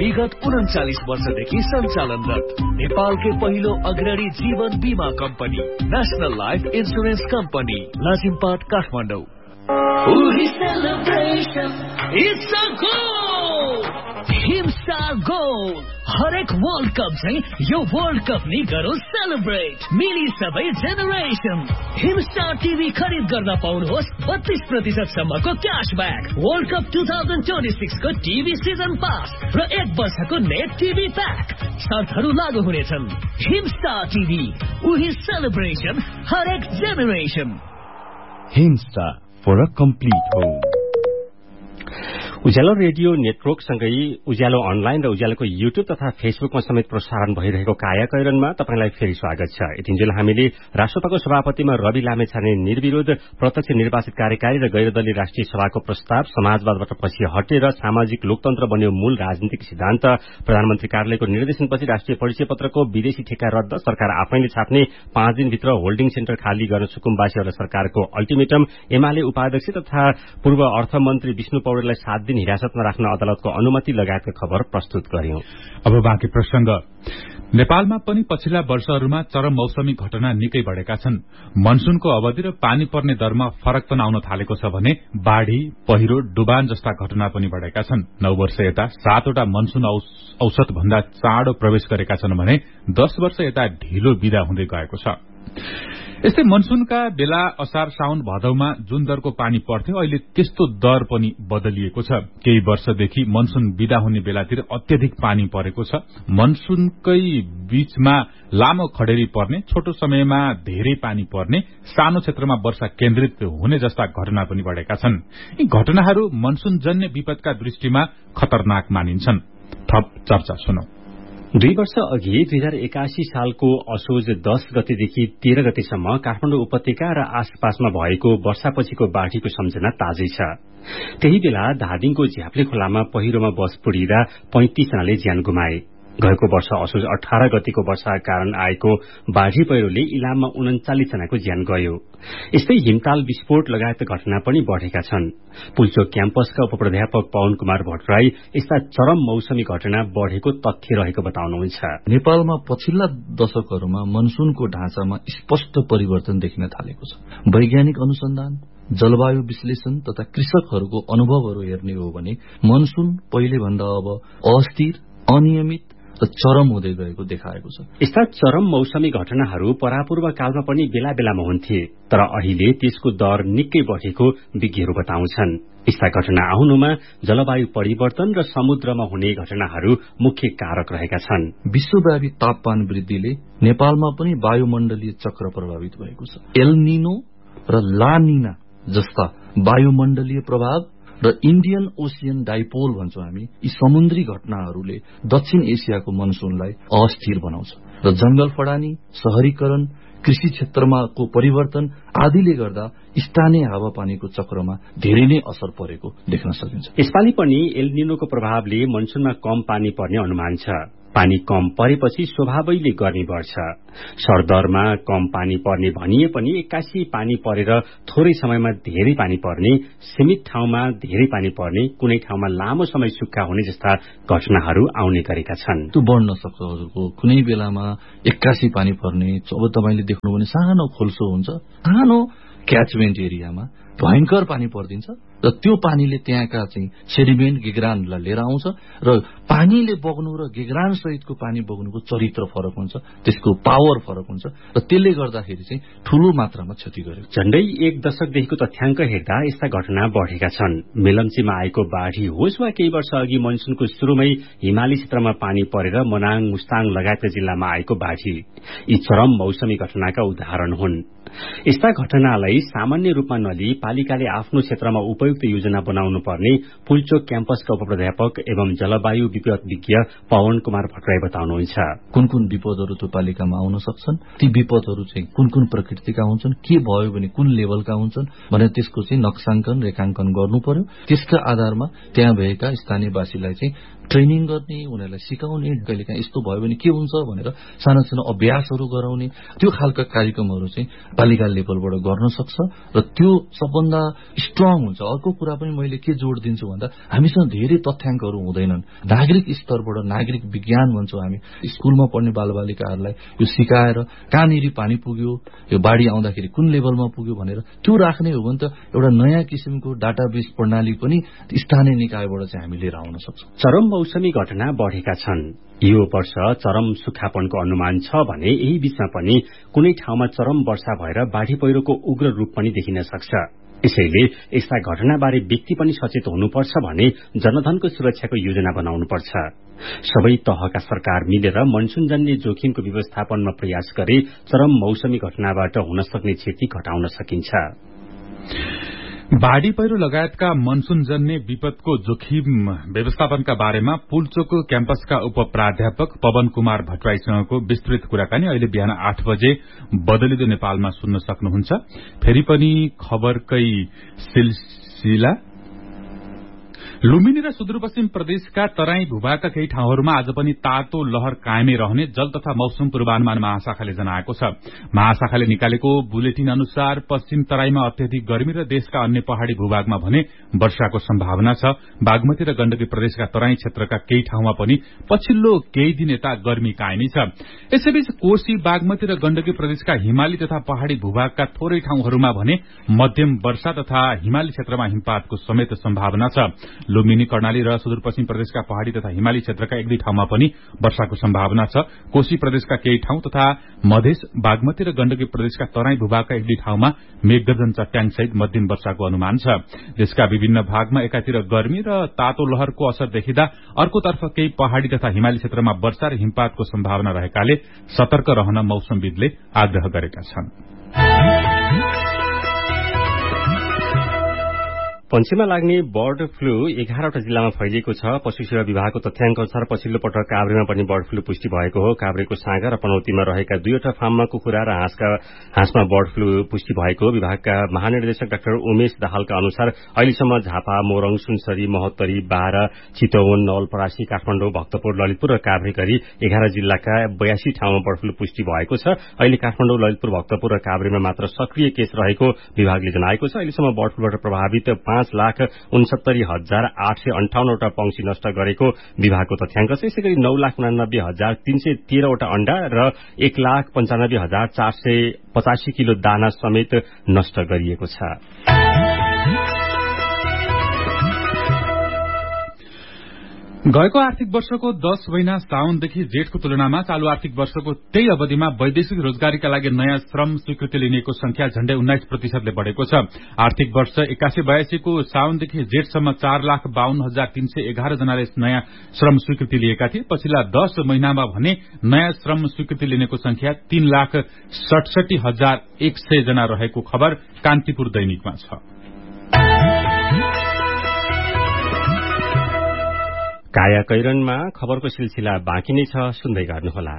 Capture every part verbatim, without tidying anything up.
विगत उन्चालिस वर्षदेखि सञ्चालनरत नेपालकै पहिलो अग्रणी जीवन बीमा company national life insurance company Lazimpat Kathmandu. Himstar goal हरेक वर्ल्ड कप चाहिँ यो वर्ल्ड कप नि गरौँ सेलिब्रेट मिली सबै जेनेरेसन। हिमस्टार टिभी खरिद गर्न पाउनुहोस् बत्तीस प्रतिशत सम्मको cashback, world cup two thousand twenty six को टिभी सिजन पास र एक वर्षको नेट टिभी प्याक। शर्तहरू लागू हुनेछन्। हिमस्टार टिभी, उही सेलिब्रेसन हरेक generation. Himstar for a complete home. Ujyaalo radio network सँगै उज्यालो अनलाइन र उज्यालोको युट्युब तथा फेसबुकमा समेत प्रसारण भइरहेको कायाकैरनमा तपाईलाई फेरि स्वागत छ। यतिन्जेल हामीले राष्ट्रसभाको सभापतिमा रवि लामेछाने निर्विरोध प्रत्यक्ष निर्वाचित कार्यकारी र गैरदलीय राष्ट्रिय सभाको प्रस्ताव समाजवादबाट पछि हटेर सामाजिक लोकतन्त्र बन्यो मूल राजनीतिक सिद्धान्त, प्रधानमन्त्री कार्यालयको निर्देशनपछि राष्ट्रिय परिचय पत्रको विदेशी ठेक्का रद्द, सरकार आफैले छाप्ने पाँच दिनभित्र होल्डिङ सेन्टर खाली गर्न सुकुम्बासीहरूलाई सरकारको अल्टिमेटम, एमाले उपाध्यक्ष तथा पूर्व अर्थमन्त्री विष्णु पौडेललाई सात दिन हिरासतमा राख्न अदालतको अनुमति लगायतका खबर प्रस्तुत गर्यौं। अब बाँकी प्रसंग। नेपालमा पनि पछिल्ला वर्षहरूमा चरम मौसमी घटना निकै बढेका छन्। मनसूनको अवधि र पानी पर्ने दरमा फरक पनि आउन थालेको छ भने बाढ़ी, पहिरो, डुबान जस्ता घटना पनि बढेका छन्। नौ वर्ष यता सातवटा मनसून औसत भन्दा चाँडो प्रवेश गरेका छन् भने दश वर्ष यता ढिलो विदा हुँदै गएको छ। यस्तै मनसूनका बेला असार साउन भदौमा जुन दरको पानी पर्थ्यो अहिले त्यस्तो दर पनि बदलिएको छ। केही वर्षदेखि मनसून विदा हुने बेलातिर अत्यधिक पानी परेको छ। मनसूनकै बीचमा लामो खडेरी पर्ने, छोटो समयमा धेरै पानी पर्ने, सानो क्षेत्रमा वर्षा केन्द्रित हुने जस्ता घटना पनि बढेका छन्। यी घटनाहरू मनसूनजन्य विपदका दृष्टिमा खतरनाक मानिन्छन्। थप चर्चा सुनौ। दुई वर्ष अघि दुई हजार एकासी सालको असोज दश गतेदेखि तेह्र गतेसम्म काठमाडौँ उपत्यका र आसपासमा भएको वर्षापछिको बाढ़ीको सम्झना ताजै छ। त्यही बेला धादिङको झ्याप्ले खोलामा पहिरोमा बस पुरिँदा पैंतिस जनाले ज्यान गुमाए। गएको वर्ष असोज अठार गतिको वर्षाका कारण आएको बाढ़ी पहिरोले इलाममा उन्चालिस जनाको ज्यान गयो। यस्तै हिमताल विस्फोट लगायतका घटना पनि बढ़ेका छन्। पुल्चोक क्याम्पसका उपप्राध्यापक पवन कुमार भट्टराई यस्ता चरम मौसमी घटना बढ़ेको तथ्य रहेको बताउनुहुन्छ। नेपालमा पछिल्ला दशकहरूमा मनसूनको ढाँचामा स्पष्ट परिवर्तन देखिन थालेको छ। वैज्ञानिक अनुसन्धान, जलवायु विश्लेषण तथा कृषकहरूको अनुभवहरू हेर्ने हो भने मनसून पहिले भन्दा अब अस्थिर, अनियमित र चरम हुँदै गएको देखाएको छ। यस्ता चरम मौसमी घटनाहरू परापूर्व कालमा पनि बेला बेलामा हुन्थे, तर अहिले त्यसको दर निकै बढ़ेको विज्ञहरू बताउँछन्। यस्ता घटना आउनुमा जलवायु परिवर्तन र समुद्रमा हुने घटनाहरू मुख्य कारक रहेका छन्। विश्वव्यापी तापमान वृद्धिले नेपालमा पनि वायुमण्डलीय चक्र प्रभावित भएको छ। एल निनो र ला निना जस्ता वायुमण्डलीय प्रभाव र इन्डियन ओसियन डाइपोल भन्छौं हामी, यी समुद्री घटनाहरूले दक्षिण एसियाको मनसूनलाई अस्थिर बनाउँछ र जंगल फडानी, शहरीकरण, कृषि क्षेत्रमा को परिवर्तन आदिले गर्दा स्थानीय हावापानीको चक्रमा धेरै नै असर परेको देख्न सकिन्छ। यसपालि पनि एल निनोको प्रभावले मनसूनमा कम पानी पर्ने अनुमान छ। पानी कम परेपछि स्वभावैले गर्मी बढ्छ। सरदरमा कम पानी पर्ने भनिए पनि एक्कासी पानी परेर थोरै समयमा धेरै पानी पर्ने, सीमित ठाउँमा धेरै पानी पर्ने, कुनै ठाउँमा लामो समय सुक्खा हुने जस्ता घटनाहरू आउने गरेका छन्। त्यो बढ्न सक्छ हजुरको। कुनै बेलामा एक्कासी पानी पर्ने, अब तपाईले देख्नु भने सानो खोल्सो हुन्छ, सानो क्याचमेन्ट एरियामा भयंकर पानी पर्दिन्छ र त्यो पानीले त्यहाँका चाहिँ सेडिमेन्ट गिग्रानलाई लिएर आउँछ र पानीले बग्नु र गिग्रान सहितको पानी बग्नुको चरित्र फरक हुन्छ, त्यसको पावर फरक हुन्छ र त्यसले गर्दाखेरि चाहिँ ठूलो मात्रामा क्षति गरेको। झण्डै एक दशकदेखिको तथ्याङ्क हेर्दा यस्ता घटना बढ़ेका छन्। मेलम्चीमा आएको बाढ़ी होस् वा केही वर्ष अघि मनसूनको शुरूमै हिमाली क्षेत्रमा पानी परेर मनाङ, मुस्ताङ लगायतका जिल्लामा आएको बाढ़ी, यी चरम मौसमी घटनाका उदाहरण हुन्। यस्ता घटनालाई सामान्य रूपमा नलिई पालिकाले आफ्नो क्षेत्रमा उपयुक्त योजना बनाउनु पर्ने पुल्चोक क्याम्पसका उपप्राध्यापक एवं जलवायु विपद विज्ञ पवन कुमार भट्टराई बताउनुहुन्छ। कुन कुन विपदहरू त्यो पालिकामा आउन सक्छन्, ती विपदहरू चाहिँ कुन कुन प्रकृतिका हुन्छन्, के भयो भने कुन लेभलका हुन्छन् भनेर त्यसको चाहिँ नक्साङ्कन, रेखाङ्कन गर्नु पर्यो। त्यसका आधारमा त्यहाँ भएका स्थानीयवासीलाई चाहिँ ट्रेनिङ गर्ने, उनीहरूलाई सिकाउने, कहिलेकाहीँ यस्तो भयो भने के हुन्छ भनेर सानो सानो अभ्यासहरू गराउने, त्यो खालका कार्यक्रमहरू चाहिँ पालिका लेभलबाट गर्न सक्छ र त्यो सबभन्दा स्ट्रङ हुन्छ। अर्को कुरा पनि मैले के जोड दिन्छु भन्दा हामीसँग धेरै तथ्याङ्कहरू हुँदैनन्। नागरिक स्तरबाट नागरिक विज्ञान भन्छौँ हामी, स्कुलमा पढ्ने बालबालिकाहरूलाई यो सिकाएर कहाँनिर पानी पुग्यो, यो बाढी आउँदाखेरि कुन लेभलमा पुग्यो भनेर त्यो राख्ने हो भने त एउटा नयाँ किसिमको डाटाबेस प्रणाली पनि स्थानीय निकायबाट चाहिँ हामी लिएर आउन सक्छौँ। चरम मौसमी घटना बढेका छन्। यो वर्ष चरम सुक्खापनको अनुमान छ भने यही बीचमा पनि कुनै ठाउँमा चरम वर्षा भएर बाढी पहिरोको उग्र रूप पनि देखिन सक्छ। यसैले यस्ता घटनाबारे व्यक्ति पनि सचेत हुनुपर्छ भने जनधनको सुरक्षाको योजना बनाउनुपर्छ। सबै तहका सरकार मिलेर मनसूनजन्य जोखिमको व्यवस्थापनमा प्रयास गरे चरम मौसमी घटनाबाट हुन सक्ने क्षति घटाउन सकिन्छ। बाढ़ी पहिरो लगायतका मनसूनजन्य विपदको जोखिम व्यवस्थापनका बारेमा पुल्चोक क्याम्पसका उप प्राध्यापक पवन कुमार भट्टराईसँगको विस्तृत कुराकानी अहिले बिहान आठ बजे बदलिदो नेपालमा सुन्न सक्नुहुन्छ। फेरि पनि खबरकै सिलसिला। लुम्बिनी र सुदूरपश्चिम प्रदेशका तराई भूभागका केही ठाउँहरूमा आज पनि तातो लहर कायमै रहने जल तथा मौसम पूर्वानुमान महाशाखाले जनाएको छ। महाशाखाले निकालेको बुलेटिन अनुसार पश्चिम तराईमा अत्यधिक गर्मी र देशका अन्य पहाड़ी भूभागमा भने वर्षाको सम्भावना छ। बागमती र गण्डकी प्रदेशका तराई क्षेत्रका केही ठाउँमा पनि पछिल्लो केही दिन यता गर्मी कायमै छ। यसैबीच कोशी, बागमती र गण्डकी प्रदेशका हिमाली तथा पहाड़ी भूभागका थोरै ठाउँहरूमा भने मध्यम वर्षा तथा हिमाली क्षेत्रमा हिमपातको समेत सम्भावना छ। लुम्बिनी, कर्णाली र सुदूरपश्चिम प्रदेशका पहाड़ी तथा हिमाली क्षेत्रका एक दुई ठाउँमा पनि वर्षाको सम्भावना छ। कोशी प्रदेशका केही ठाउँ तथा मधेस, बागमती र गण्डकी प्रदेशका तराई भूभागका एक दुई ठाउँमा मेघगर्जन चट्याङ सहित मध्यम वर्षाको अनुमान छ। देशका विभिन्न भागमा एकातिर गर्मी र तातो लहरको असर देखिँदा अर्कोतर्फ केही पहाड़ी तथा हिमाली क्षेत्रमा वर्षा र हिमपातको सम्भावना रहेकाले सतर्क रहन मौसमविदले आग्रह गरेका छन्। पन्छीमा लाग्ने बर्ड फ्लू एघारवटा जिल्लामा फैलिएको छ। पशु सेवा विभागको तथ्याङ्क अनुसार पछिल्लो पटक काभ्रेमा पनि बर्ड फ्लू पुष्टि भएको हो। काभ्रेको साँगा र पनौतीमा रहेका दुईवटा फार्ममा कुखुरा र हाँसका हाँसमा बर्ड फ्लू पुष्टि भएको हो। विभागका महानिर्देशक डाक्टर उमेश दाहालका अनुसार अहिलेसम्म झापा, मोरङ, सुनसरी, महोत्तरी, बाह्र, चितवन, नवलपरासी, काठमाडौँ, भक्तपुर, ललितपुर र काभ्रे गरी एघार जिल्लाका बयासी ठाउँमा बर्ड फ्लू पुष्टि भएको छ। अहिले काठमाडौँ, ललितपुर, भक्तपुर र काभ्रेमा मात्र सक्रिय केस रहेको विभागले जनाएको छ। अहिलेसम्म बर्ड फ्लूबाट प्रभावित पाँच लाख उनसत्तरी हजार आठ सय अन्ठाउन्नवटा पंक्षी नष्ट गरेको विभागको तथ्याङ्क छ। यसै गरी नौ लाख उनानब्बे हजार तीन सय तेह्रवटा अण्डा र एक लाख पञ्चानब्बे हजार चार सय पचासी किलो दाना समेत नष्ट गरिएको छ। गएको आर्थिक वर्षको दश महिना साउनदेखि जेठको तुलनामा चालू आर्थिक वर्षको त्यही अवधिमा वैदेशिक रोजगारीका लागि नयाँ श्रम स्वीकृति लिनेको संख्या झण्डै उन्नाइस प्रतिशतले बढ़ेको छ। आर्थिक वर्ष एकासी बयासीको साउनदेखि जेठसम्म चार लाख बाहन्न हजार तीन सय एघार जनाले नयाँ श्रम स्वीकृति लिएका थिए। पछिल्ला दश महिनामा भने नयाँ श्रम स्वीकृति लिनेको संख्या तीन लाख सडसठी हजार एक सय जना रहेको खबर कान्तिपुर दैनिकमा छ। काया कैरनमा खबरको सिलसिला बाँकी नै छ, सुन्दै गर्नुहोला।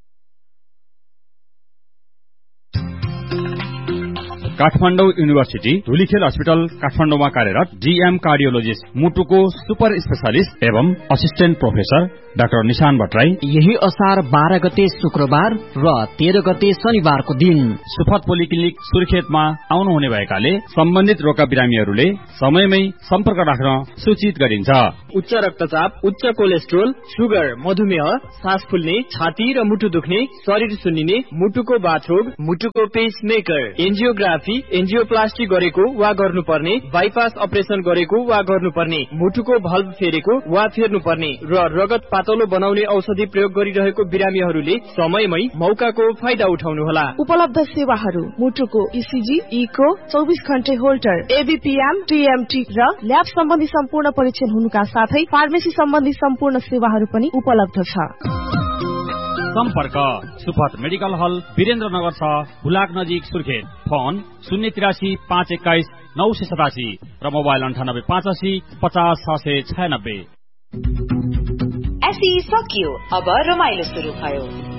काठमाडौँ युनिभर्सिटी धुलीखेल अस्पताल काठमाडौँमा कार्यरत डीएम कार्डियोलोजिस्ट मुटुको सुपर स्पेशलिस्ट एवं असिस्टेन्ट प्रोफेसर डाक्टर निशान भट्टराई यही असार बाह्र गते शुक्रबार र तेह्र गते शनिबारको दिन सुफत पोलिक्लिनिक सुर्खेतमा आउनुहुने भएकाले सम्बन्धित रोगका बिरामीहरूले समयमै सम्पर्क राख्न सूचित गरिन्छ। उच्च रक्तचाप, उच्च कोलेस्ट्रोल, सुगर, मधुमेह, सास फुल्ने, छाती र मुटु दुख्ने, शरीर सुन्निने, मुटुको बाथरोग, मुटुको पेसमेकर, एन्जियोग्राफी, एन्जियोप्लास्टी गरेको वा गर्नुपर्ने, बाइपास अपरेसन गरेको वा गर्नुपर्ने, मुटुको भल्भ फेरेको वा फेर्नुपर्ने र रगत पातलो बनाउने औषधि प्रयोग गरिरहेको बिरामीहरूले समयमै मौकाको फाइदा उठाउनुहोला। उपलब्ध सेवाहरू मुटुको इसिजी, इको, चौबिस घण्टे होल्टर, एबीपीएम, टीएमटी र ल्याब सम्बन्धी सम्पूर्ण परीक्षण हुनुका साथै फार्मेसी सम्बन्धी सम्पूर्ण सेवाहरू पनि उपलब्ध छ। सम्पर्क सुफत मेडिकल हल, वीरेन्द्रनगर छ, हुलाक नजिक, सुर्खेत। फोन शून्य तिरासी पाँच एक्काइस नौ सय सतासी र मोबाइल अन्ठानब्बे पाँच असी पचास छ सय छयानब्बे। एसई सकियो, अब रमाइलो सुरु भयो।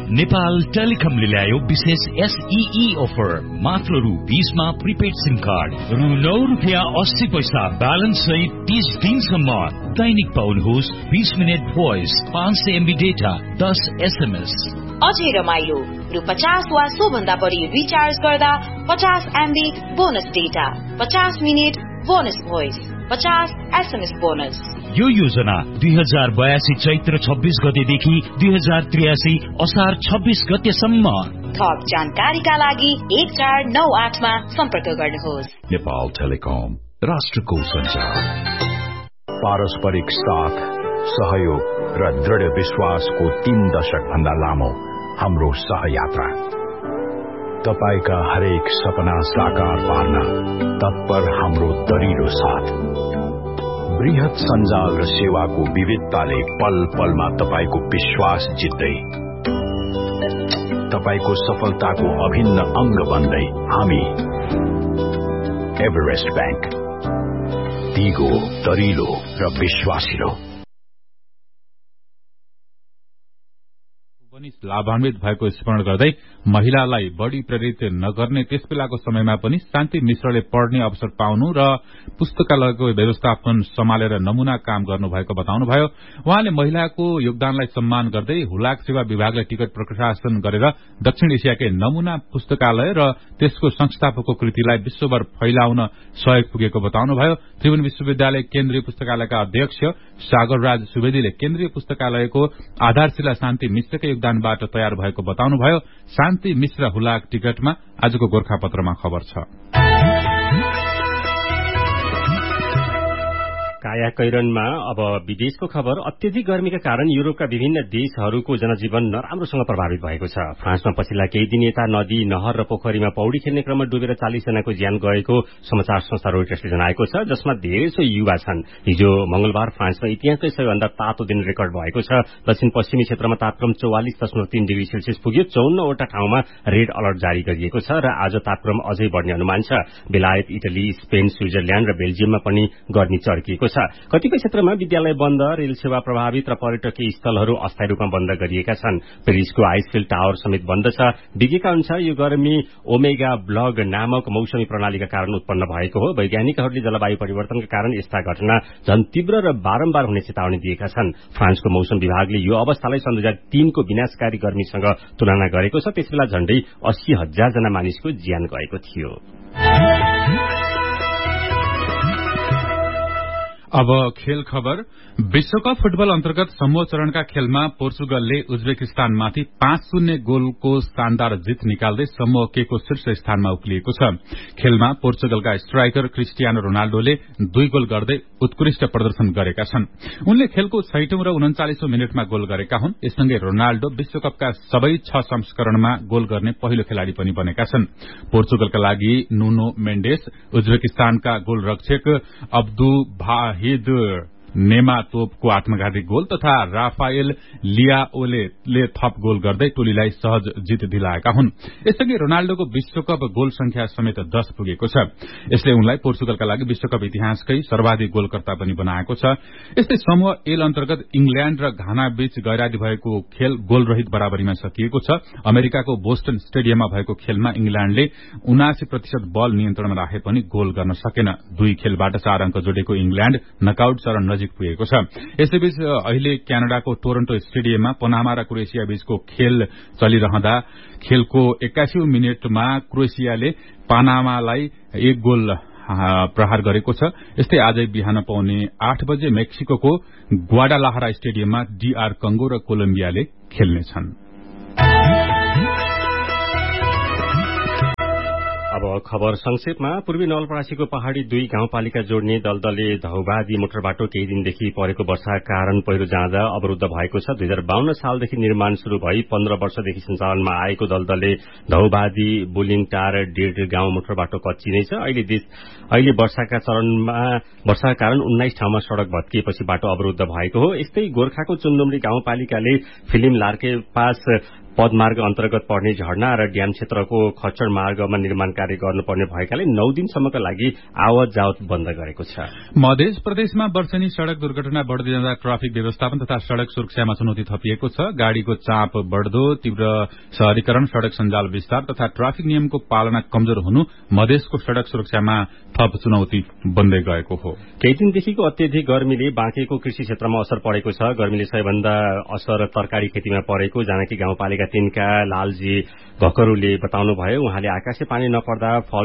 नेपाल टेलिकमले ल्यायो विशेष एसईई अफर मात्र रु बीसमा प्रिपेड सिम कार्ड रु नौ रुपियाँ अस्सी पैसा ब्यालेन्स सहित तीस दिनसम्म दैनिक पाउनुहोस् बीस मिनट भोइस पाँच सय एमबी डेटा दस एसएमएस। अझै रमाइलो रु पचास वा सोभन्दा बढी रिचार्ज गर्दा पचास एमबी बोनस डेटा पचास मिनट बोनस भोइस पचास एसएमएस बोनस। यो योजना दुई हजार बयासी चैत्र छब्बीस गतेदेखि दुई हजार त्रियासी असार छब्बीस गतेसम्म। थप जानकारीका लागि एक चार नौ आठमा सम्पर्क गर्नुहोस्। नेपाल टेलिकम राष्ट्रको सञ्चार। पारस्परिक साथ सहयोग र दृढ़ विश्वासको तीन दशक भन्दा लामो हाम्रो सहयात्रा। तपाईका हरेक सपना साकार पार्न तत्पर हाम्रो दरिलो साथ। बृहत सञ्जाल र सेवाको विविधताले पल पलमा तपाईको विश्वास जित्दै तपाईको सफलताको अभिन्न अंग बन्दै हामी एभरेस्ट बैंक दिगो दरिलो र विश्वासिलो। लाभान्वित भएको स्मरण गर्दै महिलालाई बढ़ी प्रेरित नगर्ने त्यस बेलाको समयमा पनि शान्ति मिश्रले पढ्ने अवसर पाउनु र पुस्तकालयको व्यवस्थापन सम्हालेर नमूना काम गर्नुभएको बताउनुभयो। उहाँले महिलाको योगदानलाई सम्मान गर्दै हुलाक सेवा विभागले टिकट प्रकाशन गरेर दक्षिण एसियाकै नमूना पुस्तकालय र त्यसको संस्थापकको कृतिलाई विश्वभर फैलाउन सहयोग पुगेको बताउनुभयो। त्रिभुवन विश्वविद्यालय केन्द्रीय पुस्तकालयका अध्यक्ष सागरराज सुवेदीले केन्द्रीय पुस्तकालयको आधारशिला शान्ति मिश्रकै योगदानबाट तयार भएको बताउनुभयो। शान्ति मिश्र हुलाक टिकटमा आजको गोर्खापत्रमा खबर छ। काया कैरनमा अब विदेशको खबर। अत्यधिक गर्मीका कारण युरोपका विभिन्न देशहरूको जनजीवन नराम्रोसँग प्रभावित भएको छ। फ्रान्समा पछिल्ला केही दिन यता नदी नहर र पोखरीमा पौडी खेल्ने क्रममा डुबेर चालिस जनाको ज्यान गएको समाचार संस्था रोइटर्सले जनाएको छ, जसमा धेरैसो युवा छन्। हिजो मंगलबार फ्रान्समा इतिहासकै सबैभन्दा तातो दिन रेकर्ड भएको छ। दक्षिण पश्चिमी क्षेत्रमा तापक्रम चौवालिस दशमलव तीन डिग्री सेल्सियस पुग्यो। चौन्नवटा ठाउँमा रेड अलर्ट जारी गरिएको छ र आज तापक्रम अझै बढ्ने अनुमान छ। बेलायत, इटली, स्पेन, स्विजरल्याण्ड र बेल्जियममा पनि गर्मी चर्किएको छ। कतिपय क्षेत्रमा विद्यालय बन्द, रेल सेवा प्रभावित र पर्यटकीय स्थलहरू अस्थायी रूपमा बन्द गरिएका छन्। पेरिसको आइसफिल्ड टावर समेत बन्द छ। विज्ञका अनुसार यो गर्मी ओमेगा ब्लग नामक मौसमी प्रणालीका कारण उत्पन्न भएको हो। वैज्ञानिकहरूले जलवायु परिवर्तनका कारण यस्ता घटना झन तीव्र र बारम्बार हुने चेतावनी दिएका छन्। फ्रान्सको मौसम विभागले यो अवस्थालाई सन् दुई हजार तीनको विनाशकारी गर्मीसँग तुलना गरेको छ। त्यसबेला झण्डै अस्सी हजार जना मानिसको ज्यान गएको थियो। अब खेल खबर। विश्वकप फुटबल अन्तर्गत समूह चरणका खेलमा पोर्चुगलले उज्बेकिस्तानमाथि पाँच शून्य गोलको शानदार जित निकाल्दै समूह के को शीर्ष स्थानमा उक्लिएको छ। खेलमा पोर्चुगलका स्ट्राइकर क्रिस्टियानो रोनाल्डोले दुई गोल गर्दै उत्कृष्ट प्रदर्शन गरेका छन्। उनले खेलको छैटौं र उन्चालिसौं मिनटमा गोल गरेका हुन्। यससँगै रोनाल्डो विश्वकपका सबै छ संस्करणमा गोल गर्ने पहिलो खेलाड़ी पनि बनेका छन्। पोर्चुगलका लागि नुनो मेन्डेस, उज्बेकिस्तानका गोलरक्षक अब्दु भाहिद नेमातोपको आत्मघाती गोल तथा राफाएल लियाओले थप गोल गर्दै टोलीलाई सहज जित दिलाएका हुन्। यसअघि रोनाल्डोको विश्वकप गोल संख्या समेत दस पुगेको छ। यसले उनलाई पोर्चुगलका लागि विश्वकप इतिहासकै सर्वाधिक गोलकर्ता पनि बनाएको छ। यस्तै समूह एल अन्तर्गत इंग्ल्याण्ड र घाना बीच गैराती भएको खेल गोलरहित बराबरीमा सकिएको छ। अमेरिकाको बोस्टन स्टेडियममा भएको खेलमा इंग्ल्याण्डले उनासी प्रतिशत बल नियन्त्रणमा राखे पनि गोल गर्न सकेन। दुई खेलबाट चार अंक जोडेको इंग्ल्याण्ड नकआउट चरण नजिक पुगेको छ। यसैबीच अहिले क्यानाडाको टोरन्टो स्टेडियममा पनामा र क्रोएसिया बीचको खेल चलिरहँदा खेलको एक्काइसौं मिनटमा क्रोएसियाले पनामालाई एक गोल प्रहार गरेको छ। यस्तै आजै बिहान पाउने आठ बजे मेक्सिको ग्वाडालाहरा स्टेडियममा डीआर कंगो र कोलम्बियाले खेल्नेछन्। अब खबर संक्षेपमा। पूर्वी नवलपरासीको पहाड़ी दुई गाउँपालिका जोड्ने दलदले धौबादी मोटर बाटो केही दिनदेखि परेको वर्षाका कारण पहिरो जाँदा अवरुद्ध भएको छ। दुई हजार बाहन्न सालदेखि निर्माण शुरू भई पन्ध्र वर्षदेखि सञ्चालनमा आएको दलदले धौबादी बुलिङटार डेढ गाउँ मोटर बाटो कच्ची नै छ। अहिले देश अहिले वर्षाका चरणमा वर्षाका कारण उन्नाइस ठाउँमा सड़क भत्किएपछि बाटो अवरुद्ध भएको हो। यस्तै गोर्खाको चुन्दुमरी गाउँपालिकाले फिल्म लार्के पास पदमार्ग अन्तर्गत पर्ने झरना र ड्याम क्षेत्रको खच्चड मार्गमा निर्माण कार्य गर्नुपर्ने भएकाले नौ दिनसम्मका लागि आवत जावत बन्द गरेको छ। मध्य प्रदेशमा वर्षेनी सड़क दुर्घटना बढ़दै जाँदा ट्राफिक व्यवस्थापन तथा सड़क सुरक्षामा चुनौती थपिएको छ। गाड़ीको चाप बढ़दो, तीव्र शहरीकरण, सड़क सञ्जाल विस्तार तथा ट्राफिक नियमको पालना कमजोर हुनु मधेसको सड़क सुरक्षामा थप चुनौती बन्दै गएको हो। केही दिनदेखिको अत्यधिक गर्मीले बाँकेको कृषि क्षेत्रमा असर परेको छ। गर्मीले सबैभन्दा असर तरकारी खेतीमा परेको जानकी गाउँपालिका तीनका लालजी घकरूले बताउनुभयो। उहाँले आकाशे पानी नपर्दा फल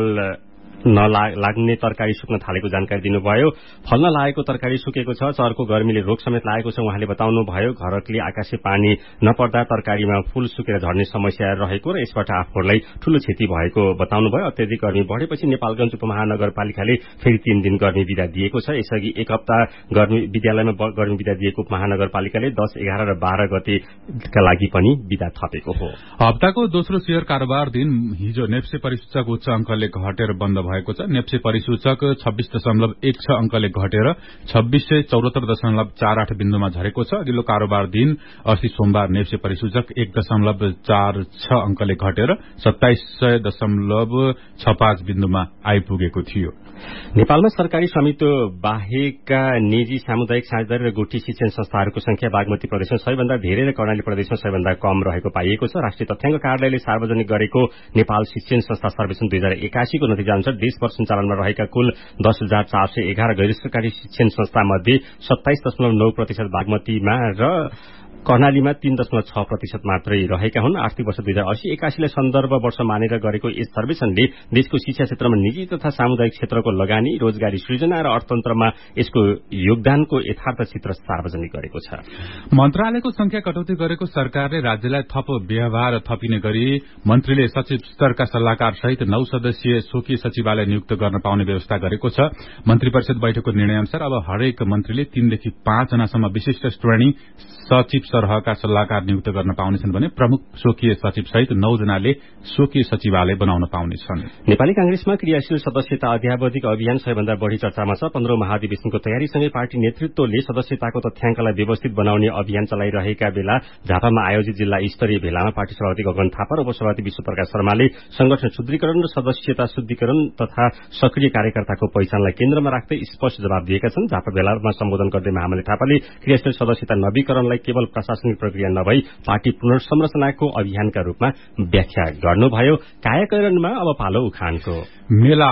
नलाग्ने तरकारी सुक्न थालेको जानकारी दिनुभयो। फल नलागेको तरकारी सुकेको छ। चरको गर्मीले रोग समेत लागेको छ। उहाँले बताउनुभयो घरकले आकाशे पानी नपर्दा तरकारीमा फूल सुकेर झर्ने समस्या रहेको र यसबाट आफूहरूलाई ठूलो क्षति भएको बताउनुभयो। अत्यधिक गर्मी बढ़ेपछि नेपालगञ्ज उपमहानगरपालिकाले फेरि तीन दिन गर्मी विदा दिएको छ। यसअघि एक हप्ता गर्मी विद्यालयमा गर्मी विदा दिएको उपमहानगरपालिकाले दस एघार र बाह्र गतेका लागि पनि विदा थपेको हो। हप्ताको दोस्रो शेयर कारोबार दिन हिजो नेप्से परिसूचक उच्च अंकले घटेर बन्द भएको छ। नेप्से परिसूचक छब्बीस दशमलव एक छ अंकले घटेर छब्बीस सय चौरात्तर दशमलव चार आठ बिन्दुमा झरेको छ। अघिल्लो कारोबार दिन अस्ति सोमबार नेप्से परिसूचक एक दशमलव चार छ अंकले घटेर सत्ताइस सय दशमलव छ पाँच बिन्दुमा आइपुगेको थियो। नेपालमा सरकारी स्वामित्व बाहेकका निजी सामुदायिक साझेदारी र गुठी शिक्षण संस्थाहरूको संख्या बागमती प्रदेशमा सबैभन्दा धेरै र कर्णाली प्रदेशमा सबैभन्दा कम रहेको पाइएको छ। राष्ट्रिय तथ्याङ्क कार्यालयले सार्वजनिक गरेको नेपाल शिक्षण संस्था सर्वेक्षण दुई हजार एकासीको नतिजा अनुसार देशभर सञ्चालनमा रहेका कुल दस हजार चार सय एघार गैर सरकारी शिक्षण संस्था मध्ये सत्ताइस दशमलव नौ प्रतिशत बागमतीमा र कर्णालीमा तीन दशमलव छ प्रतिशत मात्रै रहेका हुन्। आर्थिक वर्ष दुई हजार अस्सी एकासीलाई सन्दर्भ वर्ष मानेर गरेको यस सर्वेक्षणले देशको शिक्षा क्षेत्रमा निजी तथा सामुदायिक क्षेत्रको लगानी, रोजगारी सृजना र अर्थतन्त्रमा यसको योगदानको यथार्थ चित्र सार्वजनिक गरेको छ। मन्त्रालयको संख्या कटौती गरेको सरकारले राज्यलाई थप व्यवहार थपिने गरी मन्त्रीले सचिव स्तरका सल्लाहकार सहित नौ सदस्यीय स्वकीय सचिवालय नियुक्त गर्न पाउने व्यवस्था गरेको छ। मन्त्री परिषद बैठकको निर्णय अनुसार अब हरेक मन्त्रीले तीनदेखि पाँच जनासम्म विशिष्ट श्रेणी सचिव सरहका सल्लाहकार नियुक्त गर्न पाउनेछन् भने प्रमुख स्वकीय सचिव सहित नौ जनाले स्वकीय सचिवालय बनाउन पाउनेछन्। नेपाली कांग्रेसमा क्रियाशील सदस्यता अध्यावधिक अभियान सबैभन्दा बढ़ी चर्चामा छ। पन्ध्रौं महाधिवेशनको तयारीसँगै पार्टी नेतृत्वले सदस्यताको तथ्याङ्कलाई व्यवस्थित बनाउने अभियान चलाइरहेका बेला झापामा आयोजित जिल्ला स्तरीय भेलामा पार्टी सभापति गगन थापा र उपसभापति विश्वप्रकाश शर्माले संगठन शुद्धिकरण र सदस्यता शुद्धिकरण तथा सक्रिय कार्यकर्ताको पहिचानलाई केन्द्रमा राख्दै स्पष्ट जवाब दिएका छन्। झापा भेलामा सम्बोधन गर्दै महामले थापाले क्रियाशील सदस्यता नवीकरणलाई केवल प्रशासनिक प्रक्रिया नभई पार्टी पुनर्संरचनाको अभियानका रूपमा व्याख्या गर्नुभयो। कायाकरणमा अब पालो उखानको। मेला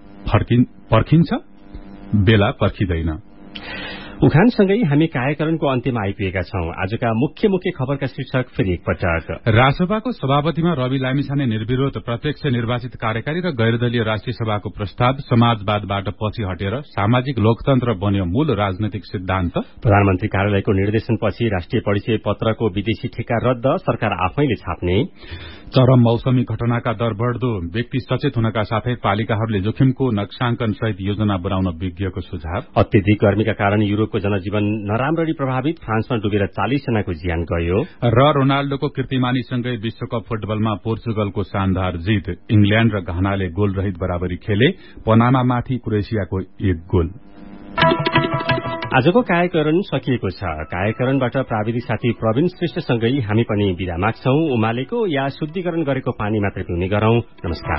पर्खिन्छ, बेला पर्खिँदैन। उखानसँगै हामी कायाकरणको अन्त्यमा आइपुगेका छौं। आजका मुख्य मुख्य खबरका शीर्षक फेरि एकपटक। राजसभाको सभापतिमा रवि लामिछाने निर्विरोध प्रत्यक्ष निर्वाचित कार्यकारी र गैरदलीय राष्ट्रिय सभाको प्रस्ताव समाजवादबाट पछि हटेर सामाजिक लोकतन्त्र बन्यो मूल राजनैतिक सिद्धान्त। प्रधानमन्त्री कार्यालयको निर्देशनपछि राष्ट्रिय परिचय पत्रको विदेशी ठेक्का रद्द, सरकार आफैले छाप्ने। चरम मौसमी घटनाका दर बढ़दो, व्यक्ति सचेत हुनका साथै पालिकाहरूले जोखिमको नक्साङ्कन सहित योजना बनाउन विज्ञको सुझाव। अत्यधिक गर्मीका कारण युरोपको जनजीवन नराम्ररी प्रभावित, फ्रान्समा डुबेर चालिस जनाको ज्यान गयो। र रोनाल्डोको कीर्तिमानीसँगै विश्वकप फुटबलमा पोर्चुगलको शानदार जित। इंग्ल्याण्ड र घानाले गोल रहित बराबरी खेले, पनामामाथि क्रोएसियाको एक गोल। आजको कायाकरण सकिएको छ। कायाकरणबाट प्राविधिक साथी प्रवीण श्रेष्ठसँगै हामी पनि बिदा माग्छौं। उमालेको या शुद्धिकरण गरेको पानी मात्रै पिउने गरौं। नमस्कार।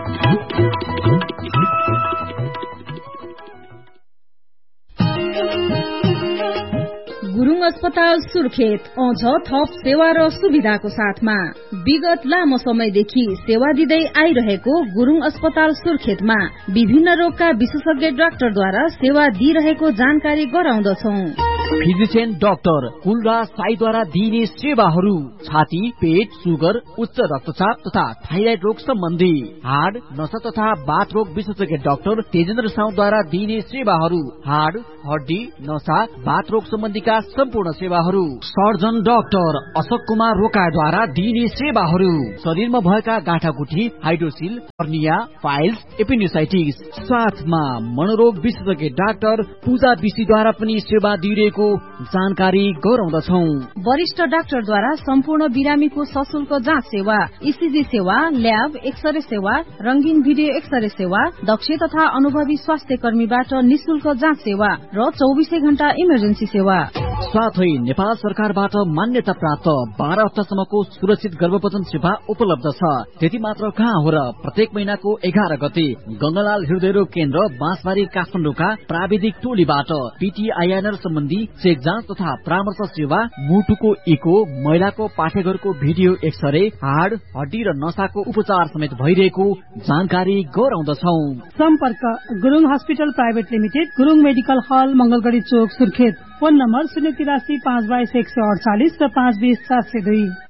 गुरुङ अस्पताल सुर्खेत आउँछ थप सेवा र सुविधाको साथमा। विगत लामो समयदेखि सेवा दिँदै आइरहेको गुरुङ अस्पताल सुर्खेतमा विभिन्न रोगका विशेषज्ञ डाक्टरद्वारा सेवा दिइरहेको जानकारी गराउँदछौं। फिजिशियन डाक्टर कुलराज साईद्वारा दिइने सेवाहरू छाती, पेट, सुगर, उच्च रक्तचाप तथा थाइराइड रोग सम्बन्धी, हाड, नसा तथा बाथ रोग विशेषज्ञ डाक्टर तेजेन्द्र साउद्वारा दिइने सेवाहरू, हाड, हड्डी, नसा, बाथ रोग सम्बन्धीका सम्पूर्ण सेवाहरू, सर्जन डाक्टर अशोक कुमार रोकाद्वारा दिइने सेवाहरू, शरीरमा भएका गाँठागुठी, हाइड्रोसिल, हर्निया, फाइल्स, एपेन्डिसाइटिस, साथमा मनोरोग विशेषज्ञ डाक्टर पूजा विशीद्वारा पनि सेवा दिइरहेको जानकारी गराउँदछौ। वरिष्ठ डाक्टरद्वारा सम्पूर्ण बिरामीको सशुल्क जाँच सेवा, ईसीजी सेवा, ल्याब, एक्सरे सेवा, रंगीन भिडियो एक्सरे सेवा, दक्ष तथा अनुभवी स्वास्थ्य कर्मीबाट निशुल्क जाँच सेवा र चौबिसै घण्टा इमर्जेन्सी सेवा। साथै नेपाल सरकारबाट मान्यता प्राप्त बाह्र हप्तासम्मको सुरक्षित गर्भपतन सेवा उपलब्ध छ। त्यति मात्र कहाँ हो र, प्रत्येक महिनाको एघार गते गंगालाल हृदयरोग केन्द्र बाँसबारी काठमाडौँका प्राविधिक टोलीबाट पीटीआईएनआर सम्बन्धी चेक जाँच तथा परामर्श सेवा, मुटुको इको, महिलाको पाठेघरको भिडियो एक्सरे, हाड हड्डी र नसाको उपचार समेत भइरहेको जानकारी गराउँदछौ। सम्पर्क Gurung hospital private limited, Gurung medical हल, मंगलगढ़ी चोक, सुर्खेत। फोन नम्बर शून्य तिरासी पाँच बाइस एक सय अडचालिस र पाँच बीस सात सय दुई।